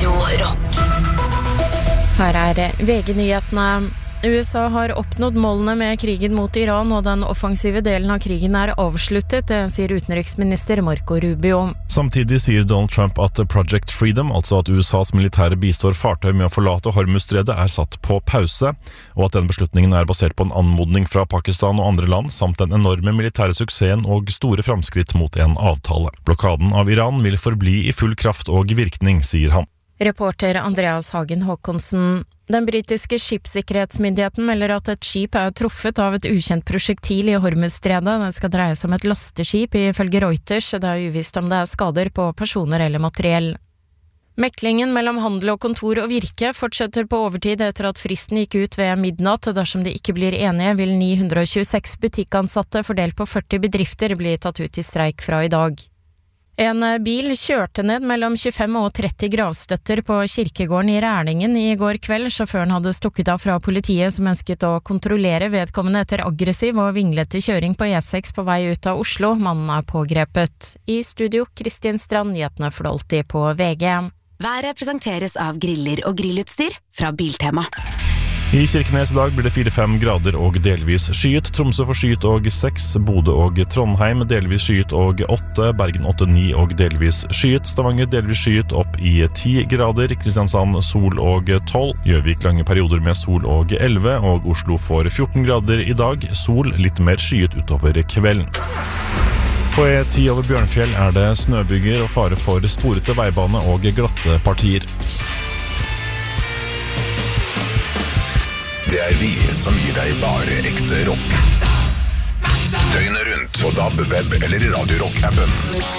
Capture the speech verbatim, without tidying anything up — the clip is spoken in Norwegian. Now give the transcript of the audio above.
Radio Rock. Her er V G-nyhetene. U S A har oppnådd målene med krigen mot Iran, og den offensive delen av krigen er avsluttet, det sier utenriksminister Marco Rubio. Samtidig sier Donald Trump at Project Freedom, altså at U S A's militære bistår fartøy med å forlate Hormuzstredet, er satt på pause, og at den beslutningen er basert på en anmodning fra Pakistan og andre land, samt den enorme militære suksessen og store framskritt mot en avtale. Blokaden av Iran vil forbli i full kraft og virkning, sier han. Reporter Andreas Hagen Håkonsen. Den britiske skipssikkerhetsmyndigheten melder at et skip er truffet av et ukjent prosjektil i Hormuzstredet. Det skal dreie seg om et lasteskip, ifølge Reuters. Det er uvisst om det er skader på personer eller materiell. Meklingen mellom handel og kontor og virke fortsetter på overtid etter at fristen gikk ut ved midnatt. Dersom de ikke blir enige, vil ni hundre og tjueseks butikkansatte fordelt på førti bedrifter bli tatt ut i streik fra i dag. En bil kjørte ned mellom tjuefem og tretti gravstøtter på kirkegården i Rælingen i går kveld. Sjåføren hadde stukket av fra politiet som ønsket å kontrollere vedkommende etter aggressiv og vinglete kjøring på E seks på vei ut av Oslo. Mannen er pågrepet. I studio, Kristin Strand, nyhetene for alltid på V G. Været presenteres av griller og grillutstyr fra Biltema. I Kirkenes i dag blir det fire til fem grader og delvis skyet. Tromsø får skyet og seks, Bodø og Trondheim delvis skyet og åtte, Bergen åtte til ni og delvis skyet, Stavanger delvis skyet opp i ti grader, Kristiansand sol og tolv, Gjøvik lange perioder med sol og elleve, og Oslo får fjorten grader i dag, sol litt mer skyet utover kvelden. På E ti over Bjørnfjell er det snøbyger og fare for sporete veibane og glatte partier. Det er vi som gir deg bare ekte rock. Døgnet rundt på D A B, web eller Radio Rock-appen.